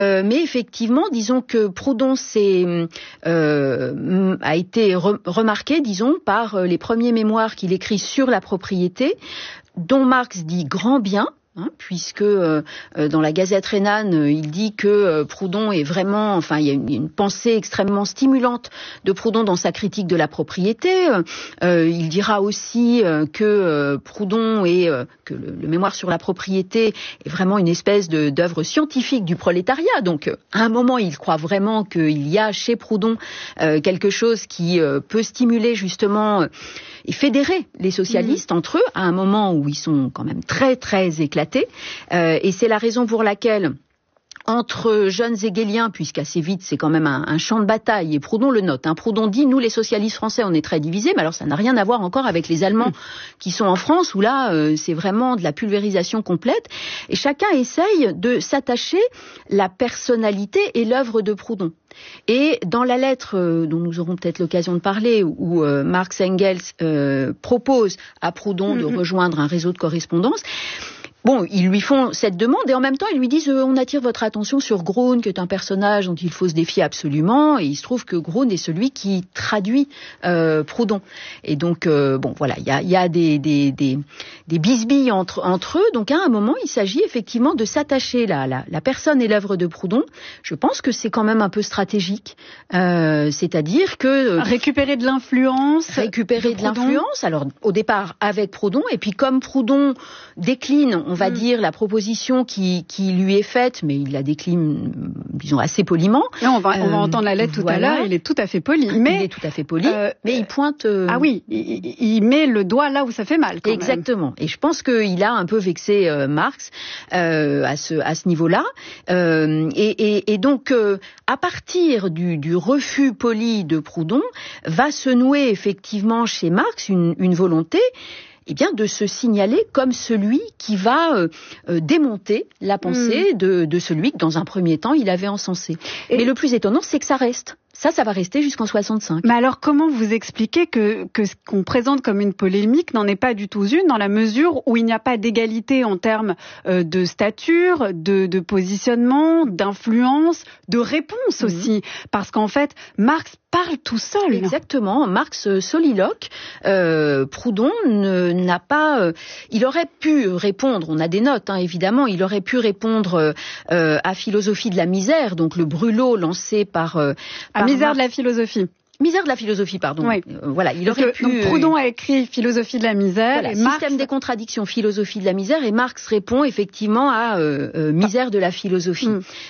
Mais effectivement, disons que Proudhon a été remarqué, disons, par les premiers mémoires qu'il écrit sur la propriété, dont Marx dit grand bien. Puisque dans la Gazette rhénane, il dit que Proudhon est vraiment, enfin, il y a une pensée extrêmement stimulante de Proudhon dans sa critique de la propriété. Il dira aussi que Proudhon que le mémoire sur la propriété est vraiment une espèce d'œuvre scientifique du prolétariat. Donc, à un moment, il croit vraiment qu'il y a chez Proudhon quelque chose qui peut stimuler justement et fédérer les socialistes entre eux, à un moment où ils sont quand même très très éclatés. Et c'est la raison pour laquelle, entre jeunes hegéliens, puisqu'assez vite c'est quand même un champ de bataille, et Proudhon le note. Proudhon dit, nous les socialistes français on est très divisés, mais alors ça n'a rien à voir encore avec les Allemands qui sont en France, où là c'est vraiment de la pulvérisation complète, et chacun essaye de s'attacher la personnalité et l'œuvre de Proudhon. Et dans la lettre dont nous aurons peut-être l'occasion de parler, où Marx Engels propose à Proudhon de rejoindre un réseau de correspondance, bon, ils lui font cette demande et en même temps ils lui disent on attire votre attention sur Grun, qui est un personnage dont il faut se défier absolument, et il se trouve que Grun est celui qui traduit Proudhon. Et donc bon voilà, il y a des bisbilles entre eux. Donc à un moment, il s'agit effectivement de s'attacher la personne et l'œuvre de Proudhon. Je pense que c'est quand même un peu stratégique, c'est-à-dire que récupérer de l'influence. Alors au départ avec Proudhon, et puis comme Proudhon décline, on va dire, la proposition qui lui est faite, mais il la décline, disons, assez poliment. Et on va entendre la lettre tout à l'heure, il est tout à fait poli. Mais, il est tout à fait poli, mais il pointe... Ah oui, il met le doigt là où ça fait mal, quand Exactement. même. Et je pense qu'il a un peu vexé Marx à ce niveau-là. Et donc, à partir du refus poli de Proudhon, va se nouer effectivement chez Marx une volonté de se signaler comme celui qui va démonter la pensée de celui que, dans un premier temps, il avait encensé. Mais le plus étonnant, c'est que ça reste. Ça va rester jusqu'en 65. Mais alors, comment vous expliquez que ce qu'on présente comme une polémique n'en est pas du tout une, dans la mesure où il n'y a pas d'égalité en termes de stature, de positionnement, d'influence, de réponse aussi? Parce qu'en fait, Marx parle tout seul. Exactement, Marx soliloque. Proudhon n'a pas... il aurait pu répondre, on a des notes évidemment, il aurait pu répondre à Philosophie de la misère, donc le brûlot lancé par Misère de la philosophie. Misère de la philosophie, pardon. Oui. Voilà, il aurait pu... Donc Proudhon a écrit Philosophie de la misère. Voilà, et Marx... Système des contradictions, Philosophie de la misère, et Marx répond effectivement à Misère de la philosophie.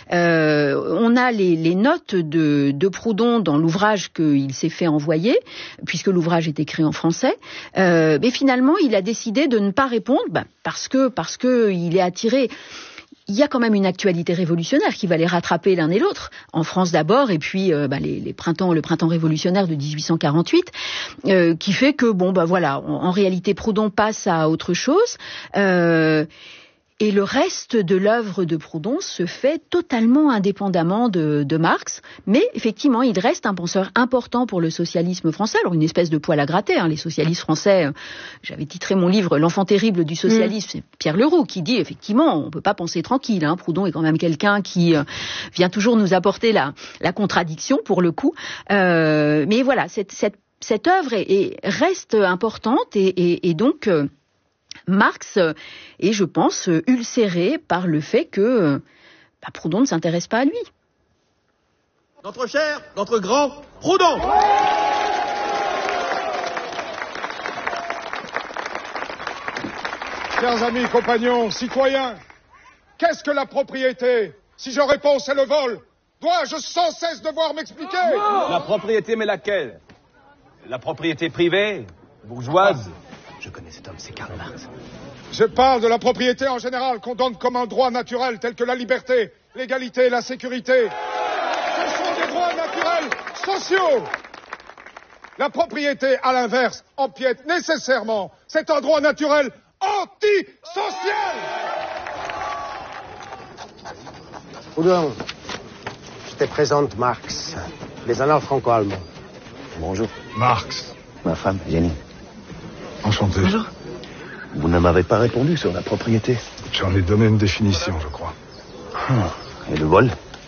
On a les notes de Proudhon dans l'ouvrage qu'il s'est fait envoyer, puisque l'ouvrage est écrit en français. Mais finalement, il a décidé de ne pas répondre, parce que il est attiré... Il y a quand même une actualité révolutionnaire qui va les rattraper l'un et l'autre, en France d'abord, et puis le printemps révolutionnaire de 1848, qui fait que en réalité Proudhon passe à autre chose. Et le reste de l'œuvre de Proudhon se fait totalement indépendamment de Marx, mais effectivement, il reste un penseur important pour le socialisme français. Alors, une espèce de poil à gratter, les socialistes français. J'avais titré mon livre « L'enfant terrible du socialisme », c'est Pierre Leroux qui dit, effectivement, on peut pas penser tranquille. Proudhon est quand même quelqu'un qui vient toujours nous apporter la contradiction, pour le coup. Mais voilà, cette œuvre reste importante et donc... Marx est, je pense, ulcéré par le fait que Proudhon ne s'intéresse pas à lui. Notre cher, notre grand Proudhon. Chers amis, compagnons, citoyens, qu'est-ce que la propriété? Si je réponds c'est le vol, dois-je sans cesse devoir m'expliquer? La propriété, mais laquelle? La propriété privée, bourgeoise? Je connais cet homme, c'est Karl Marx. Je parle de la propriété en général, qu'on donne comme un droit naturel, tel que la liberté, l'égalité, la sécurité. Ce sont des droits naturels sociaux. La propriété, à l'inverse, empiète nécessairement. C'est un droit naturel antisocial. Proudhon, je te présente Marx, les annales franco-allemands. Bonjour. Marx. Ma femme, Jenny. Enchanté. Bonjour. Vous ne m'avez pas répondu sur la propriété. J'en ai donné une définition, je crois. Et le vol?